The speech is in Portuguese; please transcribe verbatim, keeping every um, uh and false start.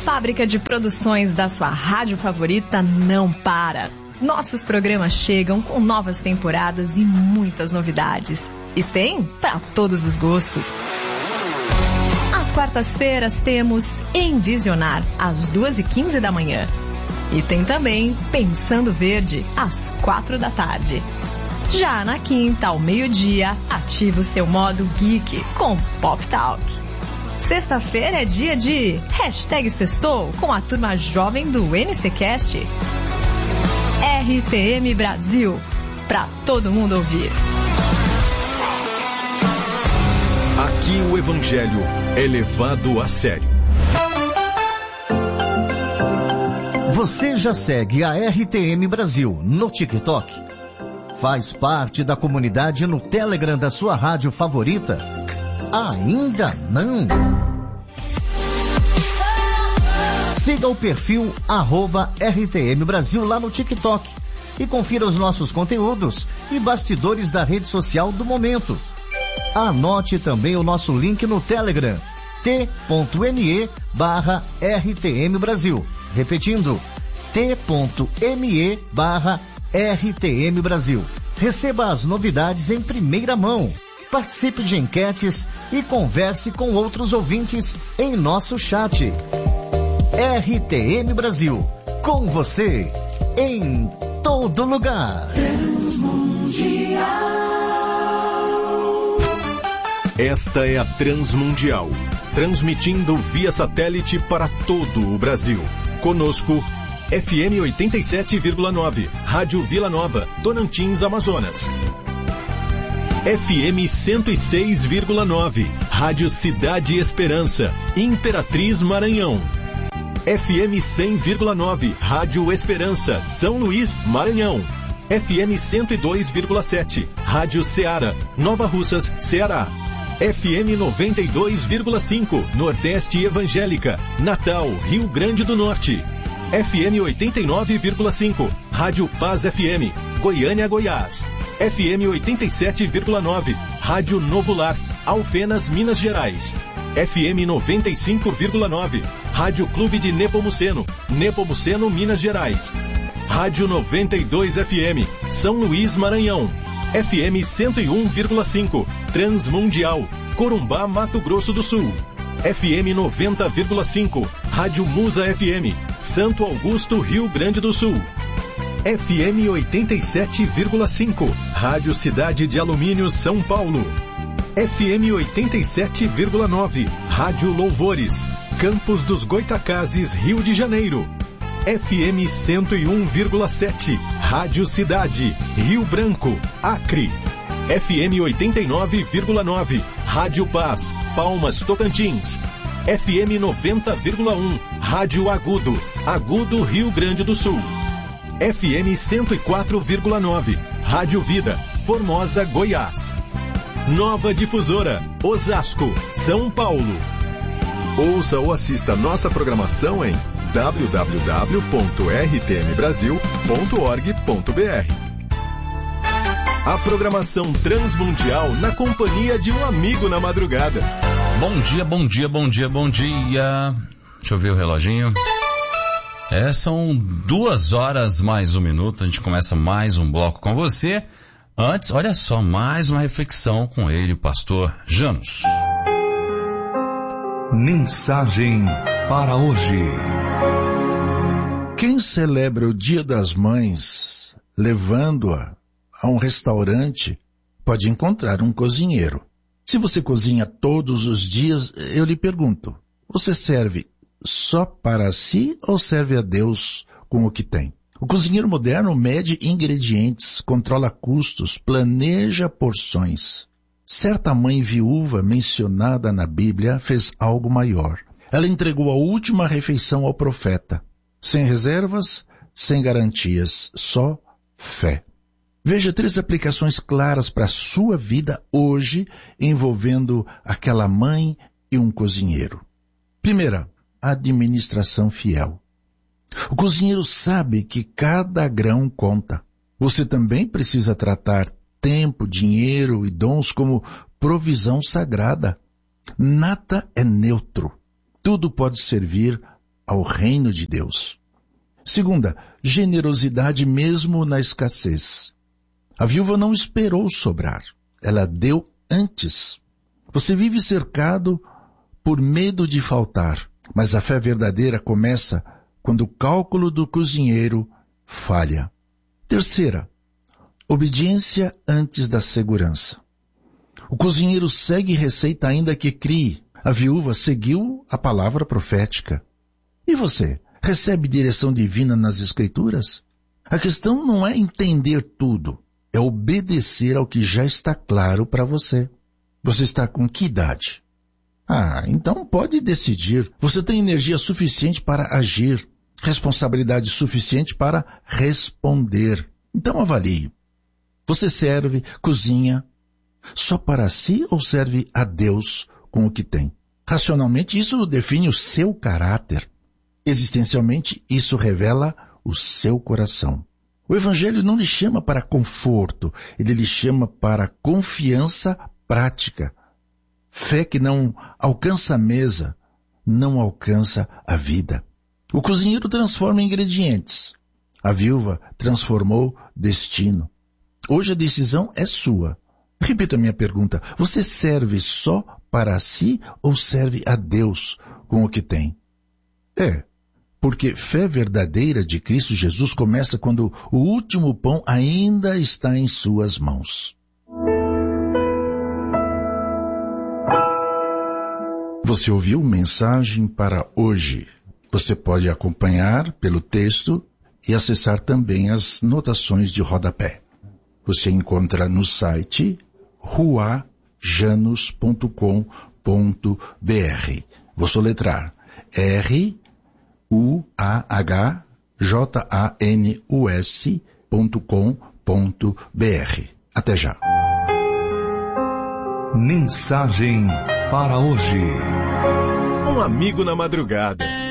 fábrica de produções da sua rádio favorita não para. Nossos programas chegam com novas temporadas e muitas novidades. E tem para todos os gostos. Às quartas-feiras temos Envisionar, às duas e quinze da manhã. E tem também Pensando Verde, às quatro da tarde. Já na quinta, ao meio-dia, ativa o seu modo geek com Pop Talk. Sexta-feira é dia de Hashtag Sextou com a turma jovem do N C Cast. R T M Brasil, pra todo mundo ouvir. Aqui o Evangelho é levado a sério. Você já segue a R T M Brasil no TikTok? Faz parte da comunidade no Telegram da sua rádio favorita? Ainda não? Siga o perfil arroba R T M Brasil lá no TikTok e confira os nossos conteúdos e bastidores da rede social do momento. Anote também o nosso link no Telegram, t.me barra RTM Brasil. Repetindo, t.me barra RTM Brasil. Receba as novidades em primeira mão. Participe de enquetes e converse com outros ouvintes em nosso chat. R T M Brasil, com você, em todo lugar. Esta é a Transmundial, transmitindo via satélite para todo o Brasil. Conosco, F M oitenta e sete vírgula nove, Rádio Vila Nova, Tocantins, Amazonas. F M cento e seis vírgula nove, Rádio Cidade Esperança, Imperatriz, Maranhão. F M cem vírgula nove, Rádio Esperança, São Luís, Maranhão. F M cento e dois vírgula sete, Rádio Ceará, Nova Russas, Ceará. F M noventa e dois vírgula cinco, Nordeste Evangélica, Natal, Rio Grande do Norte. F M oitenta e nove vírgula cinco, Rádio Paz F M, Goiânia, Goiás. F M oitenta e sete vírgula nove, Rádio Novo Lar, Alfenas, Minas Gerais. F M noventa e cinco vírgula nove, Rádio Clube de Nepomuceno, Nepomuceno, Minas Gerais. Rádio noventa e dois F M, São Luís, Maranhão. F M cento e um vírgula cinco, Transmundial, Corumbá, Mato Grosso do Sul. F M noventa vírgula cinco, Rádio Musa F M, Santo Augusto, Rio Grande do Sul. F M oitenta e sete vírgula cinco, Rádio Cidade de Alumínio, São Paulo. F M oitenta e sete vírgula nove, Rádio Louvores, Campos dos Goitacazes, Rio de Janeiro. F M cento e um vírgula sete, Rádio Cidade, Rio Branco, Acre. F M oitenta e nove vírgula nove, Rádio Paz, Palmas, Tocantins. F M noventa vírgula um, Rádio Agudo, Agudo, Rio Grande do Sul. F M cento e quatro vírgula nove, Rádio Vida, Formosa, Goiás. Nova Difusora, Osasco, São Paulo. Ouça ou assista nossa programação em w w w ponto r t m brasil ponto org ponto b r. A programação Transmundial na companhia de um amigo na madrugada. Bom dia, bom dia, bom dia, bom dia. Deixa eu ver o reloginho. É, são duas horas mais um minuto. A gente começa mais um bloco com você. Antes, olha só, mais uma reflexão com ele, pastor Janus. Mensagem para hoje. Quem celebra o Dia das Mães, levando-a a um restaurante, pode encontrar um cozinheiro. Se você cozinha todos os dias, eu lhe pergunto, você serve só para si ou serve a Deus com o que tem? O cozinheiro moderno mede ingredientes, controla custos, planeja porções. Certa mãe viúva mencionada na Bíblia fez algo maior. Ela entregou a última refeição ao profeta, sem reservas, sem garantias, só fé. Veja três aplicações claras para a sua vida hoje, envolvendo aquela mãe e um cozinheiro. Primeira, administração fiel. O cozinheiro sabe que cada grão conta. Você também precisa tratar tempo, dinheiro e dons como provisão sagrada. Nada é neutro. Tudo pode servir ao reino de Deus. Segunda, generosidade mesmo na escassez. A viúva não esperou sobrar, ela deu antes. Você vive cercado por medo de faltar, mas a fé verdadeira começa quando o cálculo do cozinheiro falha. Terceira, obediência antes da segurança. O cozinheiro segue receita ainda que crie. A viúva seguiu a palavra profética. E você, recebe direção divina nas Escrituras? A questão não é entender tudo, é obedecer ao que já está claro para você. Você está com que idade? Ah, então pode decidir. Você tem energia suficiente para agir, responsabilidade suficiente para responder. Então avalie. Você serve, cozinha, só para si ou serve a Deus com o que tem? Racionalmente, isso define o seu caráter. Existencialmente, isso revela o seu coração. O Evangelho não lhe chama para conforto, ele lhe chama para confiança prática. Fé que não alcança a mesa, não alcança a vida. O cozinheiro transforma ingredientes. A viúva transformou destino. Hoje a decisão é sua. Repito a minha pergunta. Você serve só para si ou serve a Deus com o que tem? É, porque fé verdadeira de Cristo Jesus começa quando o último pão ainda está em suas mãos. Você ouviu mensagem para hoje. Você pode acompanhar pelo texto e acessar também as notações de rodapé. Você encontra no site rua janus ponto com ponto b r. Vou soletrar R U A H J A N U S ponto com ponto b r. Até já. Mensagem para hoje. Um amigo na madrugada.